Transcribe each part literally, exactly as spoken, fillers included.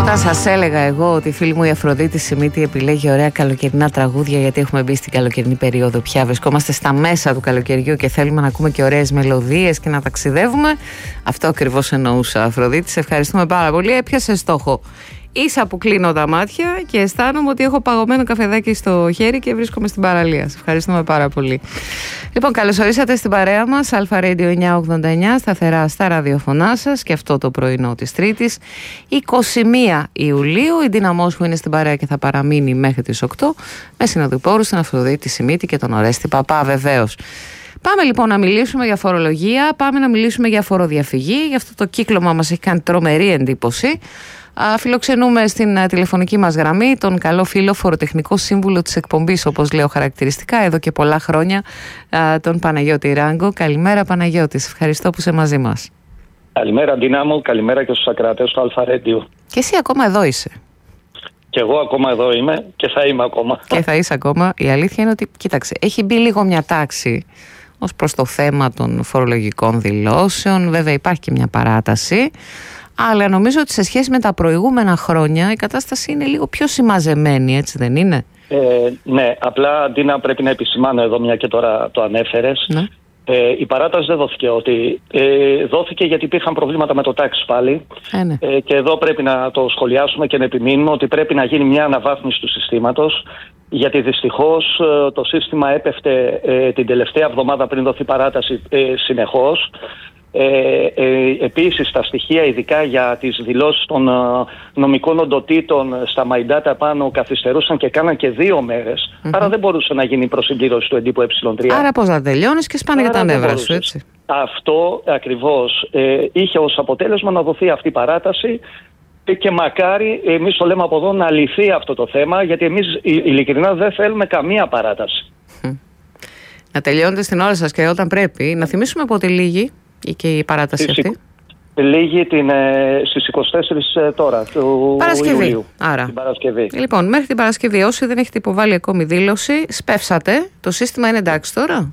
Όταν σας έλεγα εγώ ότι η φίλη μου η Αφροδίτη Σιμίτη επιλέγει ωραία καλοκαιρινά τραγούδια, γιατί έχουμε μπει στην καλοκαιρινή περίοδο πια, βρισκόμαστε στα μέσα του καλοκαιριού και θέλουμε να ακούμε και ωραίες μελωδίες και να ταξιδεύουμε, αυτό ακριβώς εννοούσα. Αφροδίτη, σε ευχαριστούμε πάρα πολύ. Έπιασε στόχο. Ίσα που κλείνω τα μάτια και αισθάνομαι ότι έχω παγωμένο καφεδάκι στο χέρι και βρίσκομαι στην παραλία. Σας ευχαριστούμε πάρα πολύ. Λοιπόν, καλώς ορίσατε στην παρέα μας. Αλφα Radio εννιακόσια ογδόντα εννιά, σταθερά στα ραδιοφωνά σας και αυτό το πρωινό της Τρίτης, είκοσι μία Ιουλίου. Η δύναμό μου είναι στην παρέα και θα παραμείνει μέχρι τις οκτώ, με συνοδοιπόρους την Αφροδίτη Σιμίτη και τον Ορέστη Παπά, βεβαίως. Πάμε λοιπόν να μιλήσουμε για φορολογία, πάμε να μιλήσουμε για φοροδιαφυγή. Γι' αυτό το κύκλωμα μας έχει κάνει τρομερή εντύπωση. Φιλοξενούμε στην τηλεφωνική μας γραμμή τον καλό φίλο φοροτεχνικό σύμβουλο της εκπομπής, όπως λέω χαρακτηριστικά, εδώ και πολλά χρόνια, τον Παναγιώτη Ράγκο. Καλημέρα Παναγιώτη, ευχαριστώ που είσαι μαζί μας. Καλημέρα Ντίνα μου, καλημέρα και στους ακροατές του Αλφα Radio. Και εσύ ακόμα εδώ είσαι? Και εγώ ακόμα εδώ είμαι και θα είμαι ακόμα. Και θα είσαι ακόμα. Η αλήθεια είναι ότι, κοίταξε, έχει μπει λίγο μια τάξη ως προς το θέμα των φορολογικών δηλώσεων. Βέβαια υπάρχει και μια παράταση. Αλλά νομίζω ότι σε σχέση με τα προηγούμενα χρόνια η κατάσταση είναι λίγο πιο συμμαζεμένη, έτσι δεν είναι? Ε, ναι, απλά αντί να πρέπει να επισημάνω εδώ, μια και τώρα το ανέφερες, ναι. ε, η παράταση δεν δόθηκε. Ότι, ε, δόθηκε γιατί υπήρχαν προβλήματα με το τάξη πάλι. Ε, ναι. ε, και εδώ πρέπει να το σχολιάσουμε και να επιμείνουμε ότι πρέπει να γίνει μια αναβάθμιση του συστήματος. Γιατί δυστυχώς ε, το σύστημα έπεφτε ε, την τελευταία εβδομάδα πριν δοθεί παράταση ε, συνεχώς. Ε, ε, επίσης τα στοιχεία ειδικά για τις δηλώσεις των ε, νομικών οντοτήτων στα MyData πάνω καθυστερούσαν και κάναν και δύο μέρες. Mm-hmm. Άρα δεν μπορούσε να γίνει η προσυμπλήρωση του εντύπου ε τρία. Άρα πώς να τελειώνεις και σπάνε για τα νεύρα σου, έτσι? Αυτό ακριβώς ε, είχε ως αποτέλεσμα να δοθεί αυτή η παράταση και μακάρι, εμείς το λέμε από εδώ, να λυθεί αυτό το θέμα, γιατί εμείς ειλικρινά δεν θέλουμε καμία παράταση. Mm. Να τελειώνετε στην ώρα σας και όταν πρέπει. Να θυμίσουμε πότε λύγει ή και η παράταση Στις, αυτή? Λίγη την, ε, στις είκοσι τέσσερις ε, τώρα του Παρασκευή. Ιουλίου. Άρα. Την Παρασκευή. Λοιπόν, μέχρι την Παρασκευή, όσοι δεν έχετε υποβάλει ακόμη δήλωση, σπεύσατε. Το σύστημα είναι εντάξει τώρα?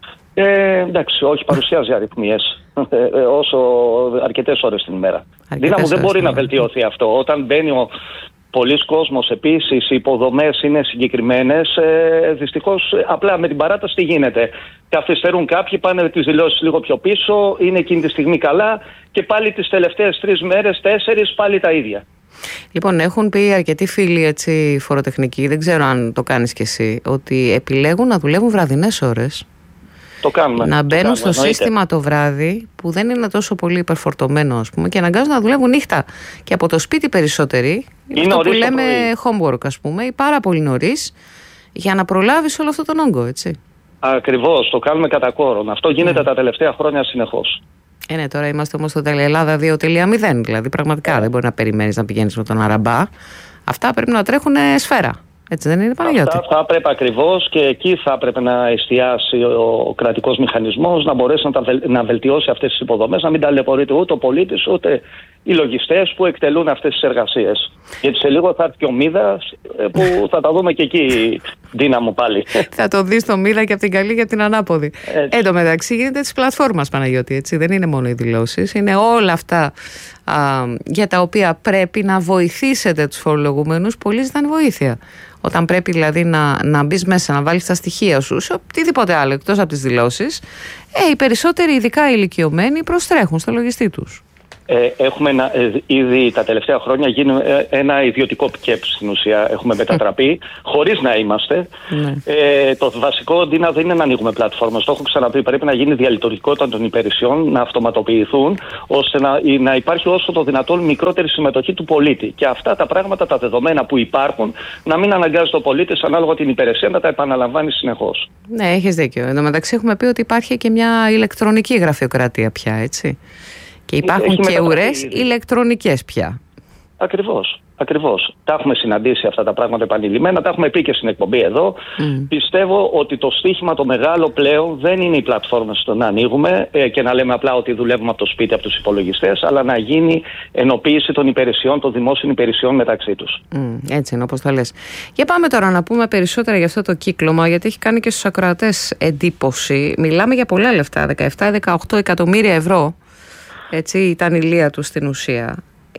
Ε, εντάξει, όχι, παρουσιάζει αριθμίες ε, ε, όσο αρκετές ώρες την ημέρα. Δίνα μου, δεν μπορεί να βελτιωθεί αυτό. Όταν μπαίνει ο πολλοί κόσμος, επίσης οι υποδομές είναι συγκεκριμένες. Ε, δυστυχώς, απλά με την παράταση τι γίνεται? Καθυστερούν κάποιοι, πάνε τις δηλώσεις λίγο πιο πίσω, είναι εκείνη τη στιγμή καλά και πάλι τις τελευταίες τρεις μέρες, τέσσερις, πάλι τα ίδια. Λοιπόν, έχουν πει αρκετοί φίλοι έτσι, φοροτεχνικοί, δεν ξέρω αν το κάνεις κι εσύ, ότι επιλέγουν να δουλεύουν βραδινές ώρες. Το κάνουμε. Να μπαίνουν το κάνουμε, στο εννοείται. σύστημα το βράδυ, που δεν είναι τόσο πολύ υπερφορτωμένο, ας πούμε, και αναγκάζουν να δουλεύουν νύχτα. Και από το σπίτι περισσότεροι, είναι αυτό που λέμε homework, ας πούμε, ή πάρα πολύ νωρίς, για να προλάβεις όλο αυτό τον όγκο, έτσι. Ακριβώς, το κάνουμε κατά κόρον. Αυτό γίνεται mm. τα τελευταία χρόνια συνεχώς. Ε, ναι, τώρα είμαστε όμως στο Ελλάδα δύο κόμμα μηδέν, δηλαδή πραγματικά yeah. δεν μπορεί να περιμένεις να πηγαίνεις με τον αραμπά. Αυτά πρέπει να τρέχουν σφαίρα. Έτσι δεν είναι, Παναγιώτη? Αυτά θα έπρεπε ακριβώς και εκεί θα έπρεπε να εστιάσει ο, ο κρατικός μηχανισμός, να μπορέσει να, τα, να βελτιώσει αυτές τις υποδομές, να μην ταλαιπωρείται ούτε ο πολίτης ούτε οι λογιστές που εκτελούν αυτές τις εργασίες. Γιατί σε λίγο θα έρθει και ο Μίδας που θα τα δούμε και εκεί, Ντίνα μου, πάλι. Θα το δεις το Μίδα και από την καλή και από την ανάποδη. Εν τω μεταξύ γίνεται της πλατφόρμας, Παναγιώτη, έτσι. Δεν είναι μόνο οι δηλώσεις, είναι όλα αυτά α, για τα οποία πρέπει να βοηθήσετε τους φορολογούμενους. Πολλοί ζητάνε βοήθεια. Όταν πρέπει δηλαδή να, να μπεις μέσα, να βάλεις τα στοιχεία σου σε οτιδήποτε άλλο εκτός από τις δηλώσεις, ε, οι περισσότεροι, ειδικά οι ηλικιωμένοι, προστρέχουν στο λογιστή τους. Ε, έχουμε ένα, ε, ήδη τα τελευταία χρόνια γίνει ε, ένα ιδιωτικό ΚΕΠ στην ουσία. Έχουμε μετατραπεί, χωρίς να είμαστε. Ναι. Ε, το βασικό, Ντίνα, δεν είναι να ανοίγουμε πλατφόρμες. Το έχω ξαναπεί. Πρέπει να γίνει διαλειτουργικότητα των υπηρεσιών, να αυτοματοποιηθούν, ώστε να, να υπάρχει όσο το δυνατόν μικρότερη συμμετοχή του πολίτη. Και αυτά τα πράγματα, τα δεδομένα που υπάρχουν, να μην αναγκάζει το πολίτη ανάλογα την υπηρεσία να τα επαναλαμβάνει συνεχώς. Ναι, έχεις δίκιο. Εν τω μεταξύ, έχουμε πει ότι υπάρχει και μια ηλεκτρονική γραφειοκρατία πια, έτσι. Και υπάρχουν και ουρές ηλεκτρονικές πια. Ακριβώς, ακριβώς. Τα έχουμε συναντήσει αυτά τα πράγματα επανειλημμένα, τα έχουμε πει και στην εκπομπή εδώ. Mm. Πιστεύω ότι το στίχημα το μεγάλο πλέον δεν είναι οι πλατφόρμες στο να ανοίγουμε ε, και να λέμε απλά ότι δουλεύουμε από το σπίτι, από τους υπολογιστές, αλλά να γίνει ενοποίηση των υπηρεσιών, των δημόσιων υπηρεσιών μεταξύ τους. Mm, έτσι είναι, όπως το λες. Για πάμε τώρα να πούμε περισσότερα για αυτό το κύκλωμα, γιατί έχει κάνει και στους ακροατές εντύπωση. Μιλάμε για πολλά λεφτά, δεκαεπτά με δεκαοκτώ εκατομμύρια ευρώ. Έτσι ήταν η λία του στην ουσία.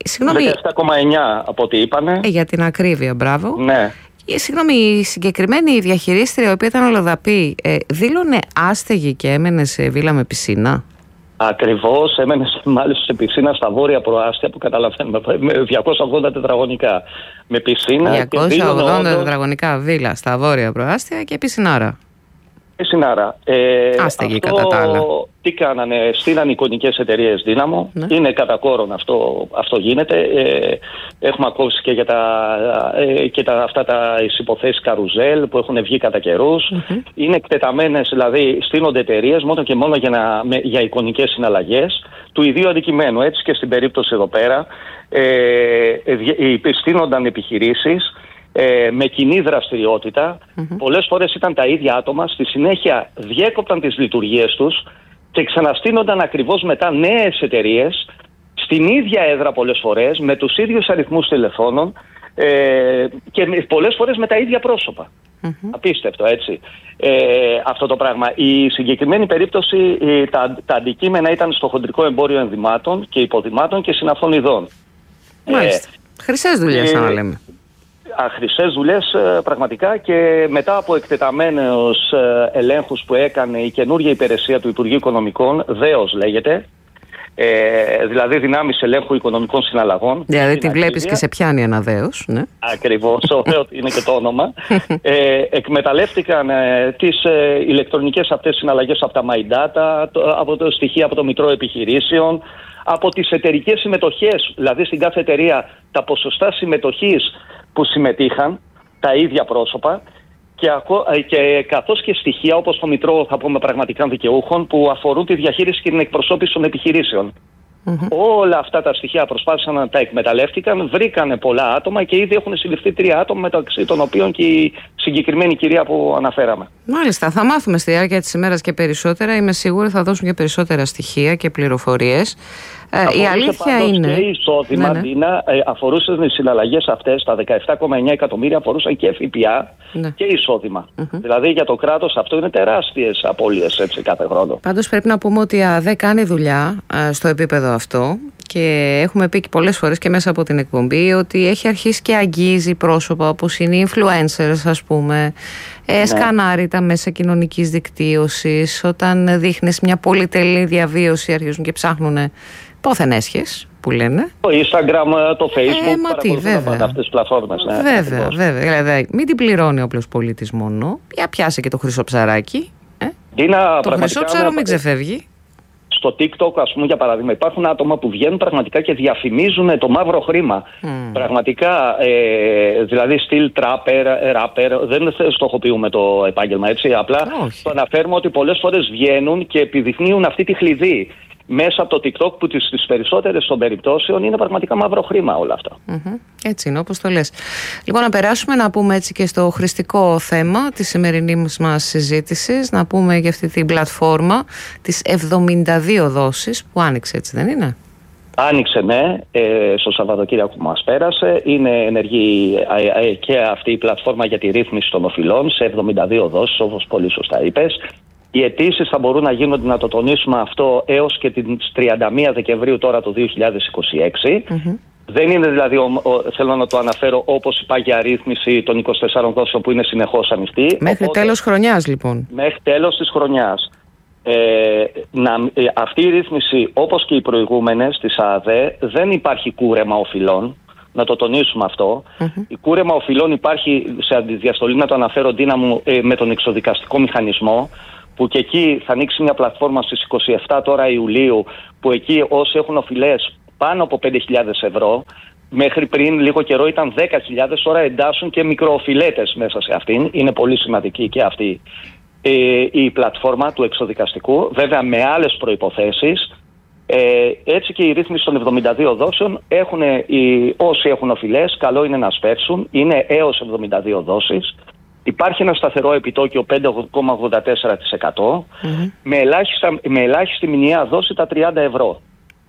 Συγγνώμη. δεκαεπτά κόμμα εννιά από ό,τι είπανε. Ε, για την ακρίβεια, μπράβο. Ναι. Ε, συγγνώμη, η συγκεκριμένη διαχειρίστρια, η οποία ήταν ολοδαπή, ε, δήλωνε άστεγη και έμενε σε βίλα με πισίνα. Ακριβώς, έμενε μάλιστα σε πισίνα στα βόρεια προάστια που καταλαβαίνουμε, με διακόσια ογδόντα τετραγωνικά. Με πισίνα. διακόσια ογδόντα τετραγωνικά βίλα στα βόρεια προάστια και πισινάρα. Πισινάρα. Ε, Άστεγη αυτό, κατά τα άλλα. Τι κάνανε, στείλανε εικονικές εταιρείες Δύναμο. Ναι. Είναι κατά κόρον αυτό, αυτό γίνεται. Ε, έχουμε ακούσει και για τα, ε, και τα, αυτά τα υποθέσεις καρουζέλ που έχουν βγει κατά καιρούς. Mm-hmm. Είναι εκτεταμένες, δηλαδή στείνονται εταιρείες μόνο και μόνο για, να, με, για εικονικές συναλλαγές του ιδίου αντικειμένου. Έτσι και στην περίπτωση εδώ πέρα ε, ε, στείνονταν επιχειρήσεις Ε, με κοινή δραστηριότητα. Mm-hmm. Πολλές φορές ήταν τα ίδια άτομα, στη συνέχεια διέκοπταν τις λειτουργίες τους και ξαναστείνονταν ακριβώς μετά νέες εταιρείες στην ίδια έδρα πολλές φορές, με τους ίδιους αριθμούς τηλεφώνων ε, και πολλές φορές με τα ίδια πρόσωπα. Mm-hmm. Απίστευτο, έτσι, ε, αυτό το πράγμα. Η συγκεκριμένη περίπτωση, ε, τα, τα αντικείμενα ήταν στο χοντρικό εμπόριο ενδυμάτων και υποδημάτων και συναφών ειδών. Μάλιστα. Ε, Χρυσές δουλειές, σαν να λέμε. Χρυσές δουλειές πραγματικά, και μετά από εκτεταμένους ελέγχους που έκανε η καινούργια υπηρεσία του Υπουργείου Οικονομικών, ΔΕΟΣ λέγεται, ε, δηλαδή Δυνάμεις Ελέγχου Οικονομικών Συναλλαγών. Δηλαδή τη βλέπεις και σε πιάνει ένα ΔΕΟΣ, ναι. Ακριβώς, είναι και το όνομα. ε, εκμεταλλεύτηκαν ε, τις ε, ηλεκτρονικές αυτές συναλλαγές από τα My Data, το, από το στοιχεία από το Μητρό Επιχειρήσεων, από τις εταιρικές συμμετοχές, δηλαδή στην κάθε εταιρεία τα ποσοστά συμμετοχής που συμμετείχαν τα ίδια πρόσωπα, και, και καθώς και στοιχεία όπως το Μητρό, θα πούμε, πραγματικά δικαιούχων που αφορούν τη διαχείριση και την εκπροσώπηση των επιχειρήσεων. Mm-hmm. Όλα αυτά τα στοιχεία προσπάθησαν να τα εκμεταλλεύτηκαν, βρήκανε πολλά άτομα και ήδη έχουν συλληφθεί τρία άτομα, μεταξύ των οποίων και η συγκεκριμένη κυρία που αναφέραμε. Μάλιστα, θα μάθουμε στη διάρκεια της ημέρας και περισσότερα. Είμαι σίγουρη θα δώσουν και περισσότερα στοιχεία και πληροφορίες. Ε, η αλήθεια είναι. Και η εισόδημα, ναι, ναι. Δίνα, ε, αφορούσαν τις συναλλαγές αυτές, τα δεκαεπτά κόμμα εννιά εκατομμύρια αφορούσαν και ΦΠΑ, ναι, και εισόδημα. Mm-hmm. Δηλαδή για το κράτος αυτό είναι τεράστιες απώλειες, έτσι, κάθε χρόνο. Πάντως πρέπει να πούμε ότι η ΑΔΕ κάνει δουλειά ε, στο επίπεδο αυτό, και έχουμε πει και πολλές φορές και μέσα από την εκπομπή ότι έχει αρχίσει και αγγίζει πρόσωπα όπως είναι οι influencers, ας πούμε, ε, ναι. σκανάρει τα μέσα κοινωνικής δικτύωσης, όταν δείχνεις μια πολυτελή διαβίωση αρχίζουν και ψάχνουν πόθεν έσχες που λένε. Το Instagram, το Facebook, ε, μα τι, βέβαια. Αυτές τις πλατφόρμες. Ναι, βέβαια, βέβαια. Δηλαδή, μην την πληρώνει ο απλός πολίτης μόνο. Για πιάσε και το χρυσό ψαράκι. Ε? Το χρυσό ψάρο μην ξεφεύγει. Στο TikTok, ας πούμε, για παράδειγμα, υπάρχουν άτομα που βγαίνουν πραγματικά και διαφημίζουν το μαύρο χρήμα. Mm. Πραγματικά, ε, δηλαδή στυλ τράπερ, ράπερ, δεν στοχοποιούμε το επάγγελμα, έτσι. Απλά Όχι. το αναφέρουμε ότι πολλές φορές βγαίνουν και επιδεικνύουν αυτή τη χλειδί μέσα από το TikTok, που στις περισσότερες των περιπτώσεων είναι πραγματικά μαύρο χρήμα όλα αυτά. Mm-hmm. Έτσι είναι, όπως το λες. Λοιπόν, να περάσουμε να πούμε έτσι και στο χρηστικό θέμα της σημερινής μας συζήτησης, να πούμε για αυτή την πλατφόρμα της εβδομήντα δύο δόσεις που άνοιξε, έτσι δεν είναι? Άνοιξε, ναι, ε, στο Σαββατοκύριακο που μας πέρασε. Είναι ενεργή ε, ε, και αυτή η πλατφόρμα για τη ρύθμιση των οφειλών σε εβδομήντα δύο δόσεις, όπως πολύ σωστά είπες. Οι αιτήσεις θα μπορούν να γίνονται, να το τονίσουμε αυτό, έως και τις τριάντα μία Δεκεμβρίου τώρα το δύο χιλιάδες είκοσι έξι. Mm-hmm. Δεν είναι δηλαδή, ο, ο, θέλω να το αναφέρω, όπως η πάγια ρύθμιση των είκοσι τεσσάρων δόσεων που είναι συνεχώς ανοιχτή. Μέχρι οπότε, τέλος χρονιάς λοιπόν. Μέχρι τέλος της χρονιάς. Ε, να, ε, αυτή η ρύθμιση, όπως και οι προηγούμενες της ΑΔΕ, δεν υπάρχει κούρεμα οφειλών. Να το τονίσουμε αυτό. Mm-hmm. Η κούρεμα οφειλών υπάρχει σε αντιδιαστολή, να το αναφέρω, Δύναμο, ε, με τον εξοδικαστικό μηχανισμό, που και εκεί θα ανοίξει μια πλατφόρμα στις είκοσι επτά τώρα Ιουλίου, που εκεί όσοι έχουν οφειλές πάνω από πέντε χιλιάδες ευρώ, μέχρι πριν λίγο καιρό ήταν δέκα χιλιάδες, τώρα εντάσσουν και μικροοφιλέτες μέσα σε αυτήν. Είναι πολύ σημαντική και αυτή ε, η πλατφόρμα του εξοδικαστικού, βέβαια με άλλες προϋποθέσεις. Ε, έτσι και η ρύθμιση των εβδομήντα δύο δόσεων, έχουν, οι, όσοι έχουν οφειλές, καλό είναι να σπεύσουν, είναι έως εβδομήντα δύο δόσεις. Υπάρχει ένα σταθερό επιτόκιο πέντε κόμμα ογδόντα τέσσερα τοις εκατό, mm-hmm. με, ελάχιστα, με ελάχιστη μηνιαία δόση τα τριάντα ευρώ.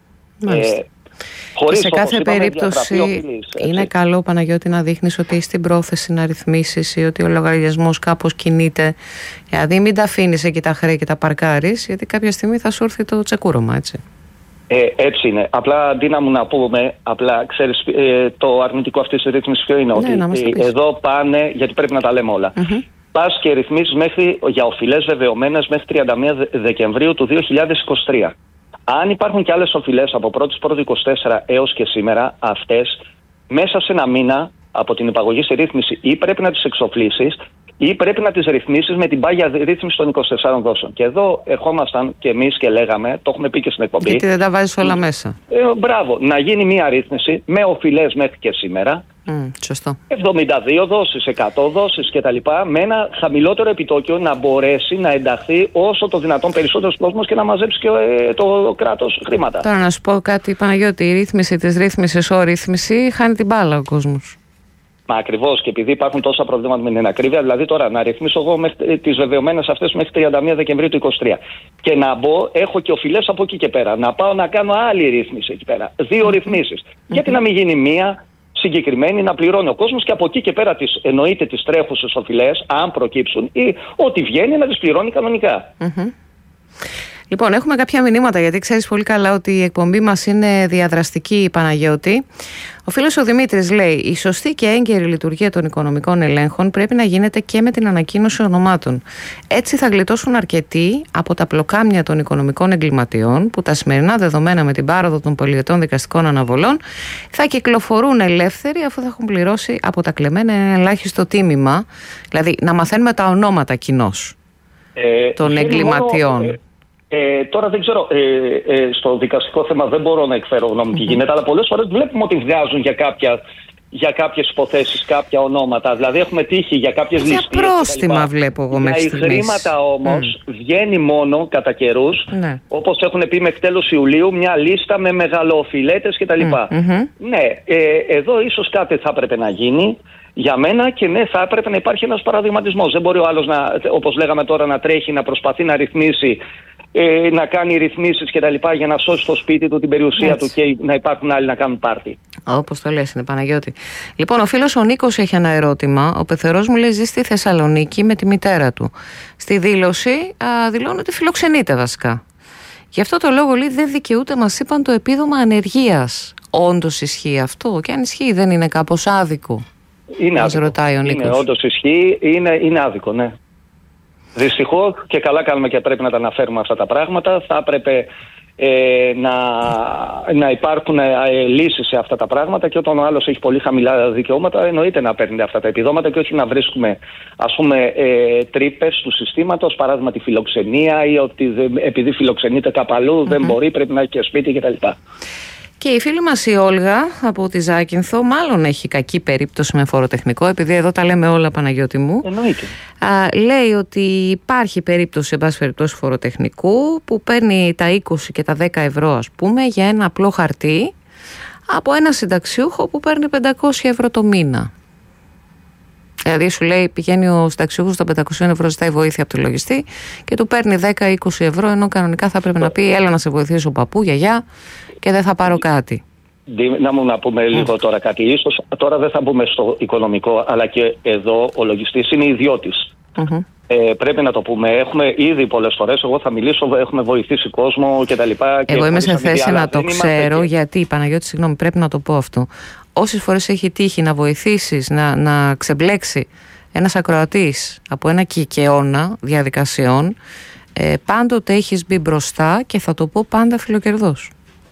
Ε, χωρίς, σε κάθε είπαμε, περίπτωση οφειλής, είναι καλό, Παναγιώτη, να δείχνεις ότι είσαι στην πρόθεση να ρυθμίσεις ή ότι ο λογαριασμός κάπως κινείται. Δηλαδή μην τα αφήνεις εκεί τα χρέη και τα παρκάρεις, γιατί κάποια στιγμή θα σου έρθει το τσεκούρωμα, έτσι. Ε, έτσι είναι. Απλά αντί να μου να πούμε, απλά ξέρεις, ε, το αρνητικό αυτής της ρύθμισης ποιο είναι, ναι, ότι ε, εδώ πάνε, γιατί πρέπει να τα λέμε όλα. Mm-hmm. Πας και ρυθμίσεις μέχρι, για οφειλές βεβαιωμένες μέχρι τριάντα μία Δεκεμβρίου του δύο χιλιάδες είκοσι τρία. Αν υπάρχουν και άλλες οφειλές από πρώτη Πρώτου είκοσι τέσσερα έως και σήμερα, αυτές μέσα σε ένα μήνα από την υπαγωγή στη ρύθμιση ή πρέπει να τις εξοφλήσεις ή πρέπει να τις ρυθμίσεις με την πάγια ρύθμιση των είκοσι τεσσάρων δόσεων. Και εδώ ερχόμασταν και εμείς και λέγαμε, το έχουμε πει και στην εκπομπή. Γιατί δεν τα βάζεις όλα μέσα. Ε, μπράβο, να γίνει μία ρύθμιση με οφειλές μέχρι και σήμερα. Mm, σωστό. εβδομήντα δύο δόσεις, εκατό δόσεις κτλ. Με ένα χαμηλότερο επιτόκιο να μπορέσει να ενταχθεί όσο το δυνατόν περισσότερος κόσμος και να μαζέψει και ε, το κράτος χρήματα. Τώρα να σου πω κάτι, Παναγιώτη, η ρύθμιση της ρύθμισης ο ρύθμιση χάνει την μπάλα ο κόσμος. Μα ακριβώς, και επειδή υπάρχουν τόσα προβλήματα με την ακρίβεια, δηλαδή τώρα να ρυθμίσω εγώ τις βεβαιωμένες αυτές μέχρι τριάντα μία Δεκεμβρίου του είκοσι τρία και να μπω, έχω και οφειλές από εκεί και πέρα, να πάω να κάνω άλλη ρύθμιση εκεί πέρα, δύο ρυθμίσεις. Mm-hmm. Γιατί να μην γίνει μία συγκεκριμένη, να πληρώνει ο κόσμος και από εκεί και πέρα τις, εννοείται τις τρέχουσες οφειλές, αν προκύψουν, ή ό,τι βγαίνει να τις πληρώνει κανονικά. Mm-hmm. Λοιπόν, έχουμε κάποια μηνύματα, γιατί ξέρεις πολύ καλά ότι η εκπομπή μας είναι διαδραστική, Παναγιώτη. Ο φίλος ο Δημήτρης λέει: η σωστή και έγκαιρη λειτουργία των οικονομικών ελέγχων πρέπει να γίνεται και με την ανακοίνωση ονομάτων. Έτσι θα γλιτώσουν αρκετοί από τα πλοκάμια των οικονομικών εγκληματιών, που τα σημερινά δεδομένα με την πάροδο των πολυετών δικαστικών αναβολών θα κυκλοφορούν ελεύθεροι, αφού θα έχουν πληρώσει από τα κλεμμένα ένα ελάχιστο τίμημα. Δηλαδή, να μαθαίνουμε τα ονόματα κοινώς ε, των εγκληματιών. Μόνο, ε... Ε, τώρα δεν ξέρω, ε, ε, στο δικαστικό θέμα δεν μπορώ να εκφέρω γνώμη τι γίνεται, αλλά πολλές φορές βλέπουμε ότι βγάζουν για, κάποια, για κάποιες υποθέσεις κάποια ονόματα. Δηλαδή έχουμε τύχει για κάποιες ληστείες. Για πρόστιμα βλέπω εγώ μέχρι στιγμής. Για χρήματα όμως mm. βγαίνει μόνο κατά καιρούς, ναι. όπως έχουν πει μέχρι τέλος Ιουλίου, μια λίστα με μεγαλοοφιλέτες κτλ. Mm. Mm-hmm. Ναι, ε, εδώ ίσως κάτι θα έπρεπε να γίνει. Για μένα και ναι, θα έπρεπε να υπάρχει ένας παραδειγματισμός. Δεν μπορεί ο άλλος, να, όπως λέγαμε τώρα, να τρέχει, να προσπαθεί να ρυθμίσει, ε, να κάνει ρυθμίσεις και τα λοιπά για να σώσει το σπίτι του, την περιουσία Έτσι. του και να υπάρχουν άλλοι να κάνουν πάρτι. Όπως το λες, είναι Παναγιώτη. Λοιπόν, ο φίλος ο Νίκος έχει ένα ερώτημα. Ο πεθερός μου λέει ζει στη Θεσσαλονίκη με τη μητέρα του. Στη δήλωση α, δηλώνει ότι φιλοξενείται βασικά. Γι' αυτό το λόγο λέει δεν δικαιούται, μας είπαν, το επίδομα ανεργίας. Όντως ισχύει αυτό? Και αν ισχύει, δεν είναι κάπως άδικο? Είναι άδικο. Ρωτάει ο Νίκος. Είναι, όντως ισχύει, είναι, είναι άδικο, ναι. Δυστυχώς, και καλά κάνουμε και πρέπει να τα αναφέρουμε αυτά τα πράγματα, θα έπρεπε ε, να, να υπάρχουν ε, λύσεις σε αυτά τα πράγματα, και όταν ο άλλος έχει πολύ χαμηλά δικαιώματα εννοείται να παίρνει αυτά τα επιδόματα και όχι να βρίσκουμε, ας πούμε, ε, τρύπες του συστήματος, παράδειγμα τη φιλοξενία, ή ότι επειδή φιλοξενείται κάπου αλλού mm-hmm. δεν μπορεί, πρέπει να έχει και σπίτι κτλ. Και η φίλη μας η Όλγα από τη Ζάκυνθο μάλλον έχει κακή περίπτωση με φοροτεχνικό, επειδή εδώ τα λέμε όλα, Παναγιώτη μου. Εννοείται. Α, λέει ότι υπάρχει περίπτωση, εν πάση περιπτώσει, φοροτεχνικού που παίρνει τα είκοσι και τα δέκα ευρώ, ας πούμε, για ένα απλό χαρτί από ένα συνταξιούχο που παίρνει πεντακόσια ευρώ το μήνα. Δηλαδή σου λέει πηγαίνει ο συνταξιούχος στα πεντακόσια ευρώ, ζητάει βοήθεια από το λογιστή και του παίρνει δέκα με είκοσι ευρώ, ενώ κανονικά θα πρέπει να πει έλα να σε βοηθήσω παππού, γιαγιά, και δεν θα πάρω κάτι. Να μου να πούμε λίγο τώρα κάτι. Ίσως τώρα δεν θα μπούμε στο οικονομικό, αλλά και εδώ ο λογιστής είναι ιδιώτης. Mm-hmm. Ε, πρέπει να το πούμε. Έχουμε ήδη πολλές φορές, εγώ θα μιλήσω, έχουμε βοηθήσει κόσμο κτλ. Εγώ είμαι σε θέση να το ξέρω, και... γιατί, Παναγιώτη, συγγνώμη, πρέπει να το πω αυτό. Όσες φορές έχει τύχει να βοηθήσεις, να, να ξεμπλέξει ένας ακροατής από ένα κικαιώνα διαδικασιών, ε, πάντοτε έχεις μπει μπροστά και θα το πω πάντα φιλοκερδός.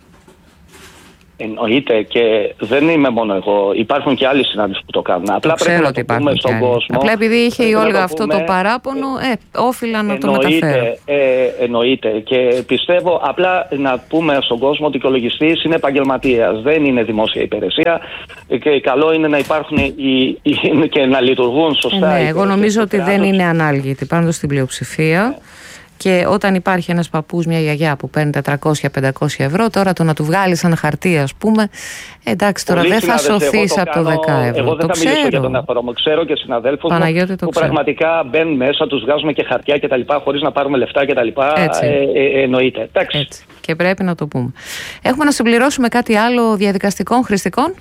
Εννοείται, και δεν είμαι μόνο εγώ. Υπάρχουν και άλλοι συνάδελφοι που το κάνουν. Απλά το πρέπει να το πούμε στον κόσμο. Απλά επειδή είχε η Όλγα το αυτό πούμε, το παράπονο, ε, όφιλα να το μεταφέρω. Ε, εννοείται. Και πιστεύω απλά να πούμε στον κόσμο ότι και ο λογιστής είναι επαγγελματίας. Δεν είναι δημόσια υπηρεσία. Και καλό είναι να υπάρχουν οι, οι, και να λειτουργούν σωστά. Ε, ναι, εγώ νομίζω ότι δεν είναι ανάλγητη πάντως στην πλειοψηφία. Yeah. Και όταν υπάρχει ένας παππούς, μια γιαγιά που παίρνει τετρακόσια με πεντακόσια ευρώ, τώρα το να του βγάλεις ένα χαρτί, ας πούμε, εντάξει, τώρα δεν θα σωθείς από το δέκα ευρώ. Εγώ δεν το θα ξέρω. μιλήσω για τον εαυτό μου. Ξέρω και συναδέλφους μου που ξέρω. Πραγματικά μπαίνουν μέσα, τους βγάζουμε και χαρτιά κτλ. Χωρίς να πάρουμε λεφτά κτλ. Ε, ε, εννοείται. Έτσι. Και πρέπει να το πούμε. Έχουμε να συμπληρώσουμε κάτι άλλο διαδικαστικών, χρηστικών?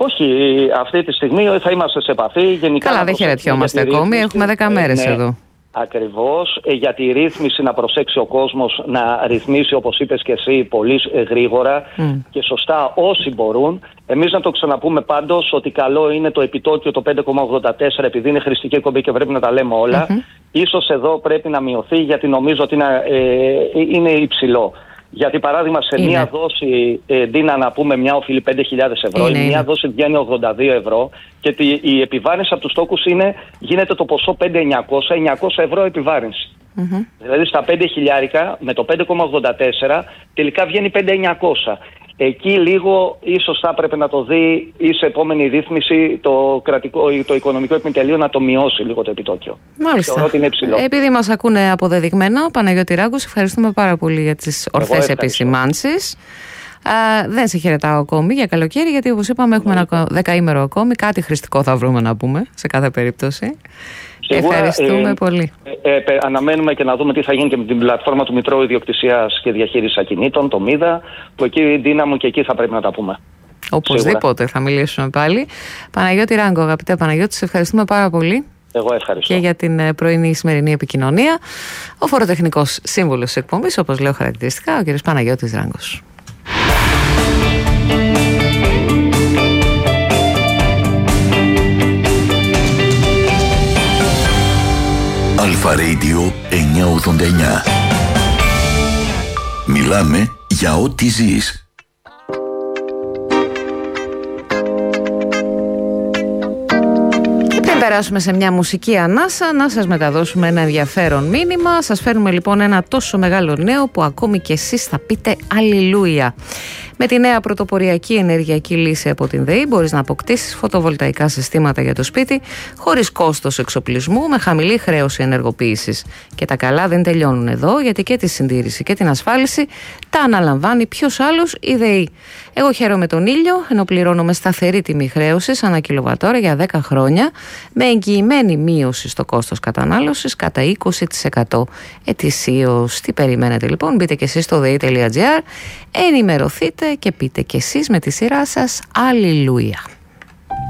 Όχι, αυτή τη στιγμή θα είμαστε σε επαφή. Γενικά καλά, δεν χαιρετιόμαστε ακόμη. Έχουμε δέκα μέρες ναι. εδώ. Ακριβώς, ε, για τη ρύθμιση να προσέξει ο κόσμος να ρυθμίσει, όπως είπες και εσύ, πολύ γρήγορα mm. και σωστά όσοι μπορούν. Εμείς να το ξαναπούμε πάντως ότι καλό είναι το επιτόκιο το πέντε κόμμα ογδόντα τέσσερα, επειδή είναι χρηστική εκπομπή και πρέπει να τα λέμε όλα. Mm-hmm. Ίσως εδώ πρέπει να μειωθεί, γιατί νομίζω ότι είναι, ε, είναι υψηλό. Γιατί παράδειγμα σε είναι. μία δόση, ε, Ντίνα, να πούμε μια οφείλει πέντε χιλιάδες ευρώ, είναι, η μία είναι. δόση βγαίνει ογδόντα δύο ευρώ και τη, η επιβάρυνση από τους τόκους είναι, γίνεται το ποσό πέντε χιλιάδες εννιακόσια, εννιακόσια ευρώ επιβάρυνση. Mm-hmm. Δηλαδή στα πέντε χιλιάρικα με το πέντε κόμμα ογδόντα τέσσερα τελικά βγαίνει πέντε χιλιάδες εννιακόσια. Εκεί λίγο ίσως θα έπρεπε να το δει ή σε επόμενη ρύθμιση το, κρατικό, το οικονομικό επιτελείο να το μειώσει λίγο το επιτόκιο. Μάλιστα. Θεωρώ ότι είναι υψηλό. Επειδή μας ακούνε αποδεδεικμένα, Παναγιώτη Ράγκο, ευχαριστούμε πάρα πολύ για τις ορθές επισημάνσεις. Α, δεν σε χαιρετάω ακόμη για καλοκαίρι, γιατί όπως είπαμε έχουμε ναι. ένα δεκαήμερο ακόμη. Κάτι χρηστικό θα βρούμε να πούμε σε κάθε περίπτωση. Σίγουρα, ευχαριστούμε ε, πολύ. Ε, ε, αναμένουμε και να δούμε τι θα γίνει και με την πλατφόρμα του Μητρώου Ιδιοκτησίας και Διαχείρισης Ακινήτων, το ΜΙΔΑ, που εκεί δύναμο και εκεί θα πρέπει να τα πούμε. Οπωσδήποτε θα μιλήσουμε πάλι. Παναγιώτη Ράγκο, αγαπητέ Παναγιώτη, σε ευχαριστούμε πάρα πολύ. Εγώ ευχαριστώ. Και για την πρωινή σημερινή επικοινωνία. Ο φοροτεχνικός σύμβουλος της εκπομπής, όπως λέω χαρακτηριστικά, ο κ. Παναγιώτης Ράγκος. Αλφα Radio εννιακόσια ογδόντα εννιά. Μιλάμε για ό,τι ζεις. Πριν περάσουμε σε μια μουσική ανάσα, να σας μεταδώσουμε ένα ενδιαφέρον μήνυμα. Σας φέρνουμε λοιπόν ένα τόσο μεγάλο νέο που ακόμη και εσείς θα πείτε αλληλούια. Με τη νέα πρωτοποριακή ενεργειακή λύση από την ΔΕΗ μπορείς να αποκτήσεις φωτοβολταϊκά συστήματα για το σπίτι χωρίς κόστος εξοπλισμού, με χαμηλή χρέωση ενεργοποίησης. Και τα καλά δεν τελειώνουν εδώ, γιατί και τη συντήρηση και την ασφάλιση τα αναλαμβάνει ποιος άλλος, η ΔΕΗ. Εγώ χαίρομαι τον ήλιο, ενώ πληρώνω με σταθερή τιμή χρέωσης ανά κιλοβατόρα για δέκα χρόνια, με εγγυημένη μείωση στο κόστος κατανάλωσης κατά είκοσι τοις εκατό ετησίως. Τι περιμένετε λοιπόν, μπείτε και εσείς στο δε ι τελεία τζι άρ, ενημερωθείτε και πείτε και εσείς με τη σειρά σας αλληλούια.